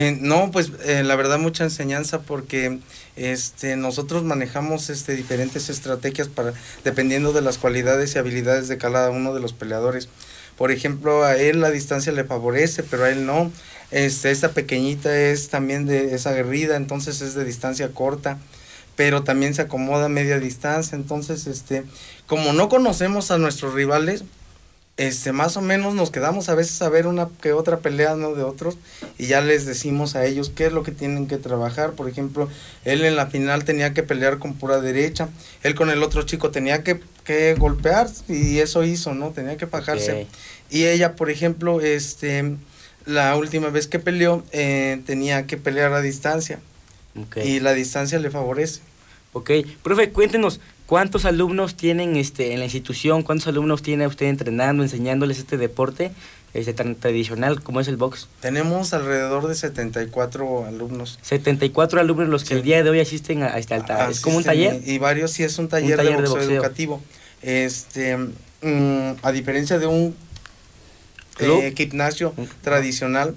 No, pues la verdad mucha enseñanza porque nosotros manejamos diferentes estrategias para dependiendo de las cualidades y habilidades de cada uno de los peleadores. Por ejemplo, a él la distancia le favorece, pero a él no. Esta pequeñita es aguerrida, entonces es de distancia corta, pero también se acomoda a media distancia. Entonces, como no conocemos a nuestros rivales, más o menos nos quedamos a veces a ver una que otra pelea, ¿no?, de otros, y ya les decimos a ellos qué es lo que tienen que trabajar. Por ejemplo, él en la final tenía que pelear con pura derecha, él con el otro chico tenía que golpear, y eso hizo, ¿no? Tenía que fajarse. Okay. Y ella, por ejemplo, la última vez que peleó, tenía que pelear a distancia, Okay. y la distancia le favorece. Ok, profe, cuéntenos, ¿cuántos alumnos tienen en la institución? ¿Cuántos alumnos tiene usted entrenando, enseñándoles este deporte tan tradicional como es el box? Tenemos alrededor de 74 alumnos. 74 alumnos los que Sí. el día de hoy asisten a este altar. ¿Es como un taller? Y varios, sí, es un taller, de boxeo educativo. A diferencia de un gimnasio tradicional,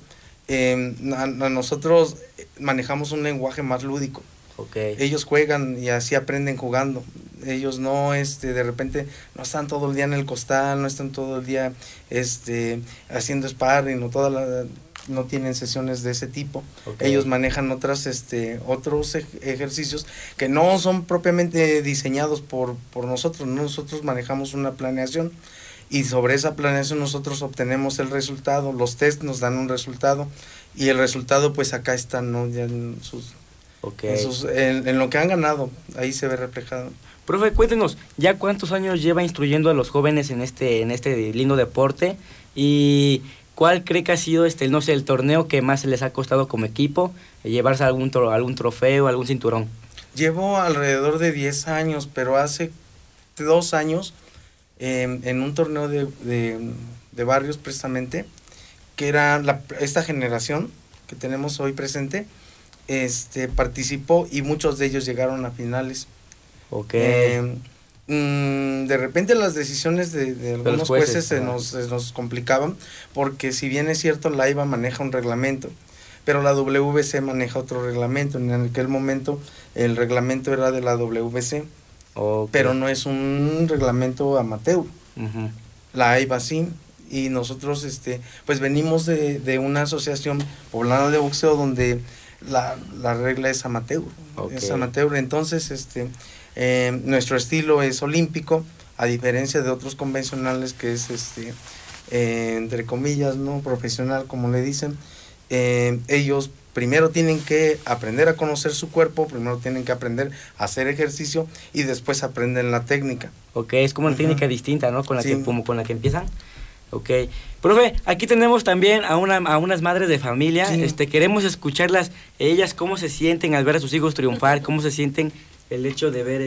nosotros manejamos un lenguaje más lúdico. Okay. Ellos juegan y así aprenden jugando. Ellos no, de repente, no están todo el día en el costal, no están todo el día, haciendo sparring o no tienen sesiones de ese tipo. Okay. Ellos manejan otros ejercicios que no son propiamente diseñados por nosotros. Nosotros manejamos una planeación y sobre esa planeación nosotros obtenemos el resultado. Los test nos dan un resultado y el resultado, pues acá está, ¿no?, ya en sus... Okay. En lo que han ganado, ahí se ve reflejado. Profe, cuéntenos, ¿ya cuántos años lleva instruyendo a los jóvenes en este lindo deporte? ¿Y cuál cree que ha sido no sé, el torneo que más les ha costado como equipo, llevarse algún trofeo, algún cinturón? Llevo alrededor de 10 años, pero hace 2 años, en un torneo de barrios precisamente, que era esta generación que tenemos hoy presente, participó y muchos de ellos llegaron a finales. Okay. De repente las decisiones de algunos jueces se nos complicaban, porque si bien es cierto la IVA maneja un reglamento, pero la WBC maneja otro reglamento. En aquel momento el reglamento era de la WBC, okay, pero no es un reglamento amateur. Uh-huh. La IVA sí, y nosotros pues venimos de una asociación poblana de boxeo donde la regla es amateur. Okay. Es amateur. Entonces nuestro estilo es olímpico, a diferencia de otros convencionales que es entre comillas, no profesional, como le dicen. Ellos primero tienen que aprender a conocer su cuerpo, primero tienen que aprender a hacer ejercicio y después aprenden la técnica. Ok, es como una técnica distinta, ¿no? Con la que empiezan. Ok. Profe, aquí tenemos también a unas madres de familia. Sí. Queremos escucharlas, ellas cómo se sienten al ver a sus hijos triunfar, cómo se sienten el hecho de ver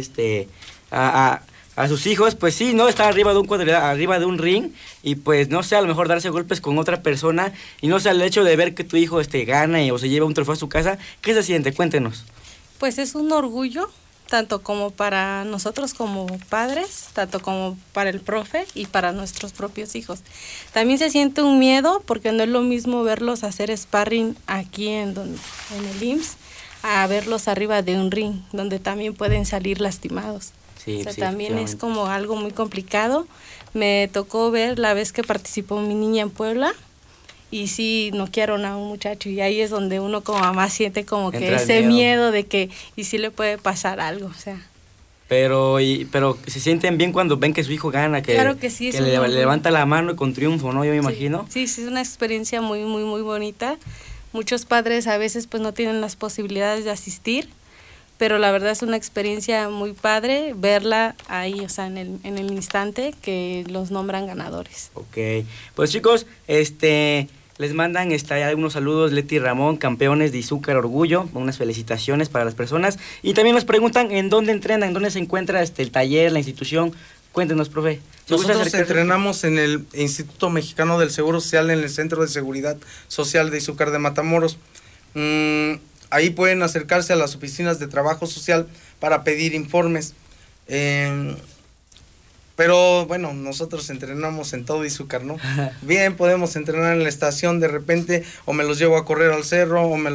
a sus hijos, pues sí, ¿no? Estar arriba de un ring y pues no sé, a lo mejor darse golpes con otra persona y no sé, el hecho de ver que tu hijo gana o se lleva un trofeo a su casa, ¿qué se siente? Cuéntenos. Pues es un orgullo, tanto como para nosotros como padres, tanto como para el profe y para nuestros propios hijos. También se siente un miedo porque no es lo mismo verlos hacer sparring aquí en el IMSS a verlos arriba de un ring, donde también pueden salir lastimados. Sí, o sea, sí, también es como algo muy complicado. Me tocó ver la vez que participó mi niña en Puebla y sí noquearon a un muchacho y ahí es donde uno como mamá siente como que ese miedo de que y sí le puede pasar algo, o sea. Pero se sienten bien cuando ven que su hijo gana, claro que sí, que le levanta la mano con triunfo, ¿no? Yo me imagino. Sí, es una experiencia muy, muy, muy bonita. Muchos padres a veces pues no tienen las posibilidades de asistir, pero la verdad es una experiencia muy padre verla ahí, o sea, en el instante que los nombran ganadores. Ok, pues chicos, les mandan algunos saludos, Leti y Ramón, campeones de Izúcar Orgullo, unas felicitaciones para las personas, y también nos preguntan en dónde entrenan, en dónde se encuentra el taller, la institución. Cuéntenos, profe. Nosotros entrenamos en el Instituto Mexicano del Seguro Social, en el Centro de Seguridad Social de Izúcar de Matamoros. Ahí pueden acercarse a las oficinas de trabajo social para pedir informes. Pero bueno, nosotros entrenamos en todo Izúcar, ¿no? Bien, podemos entrenar en la estación de repente, o me los llevo a correr al cerro, o me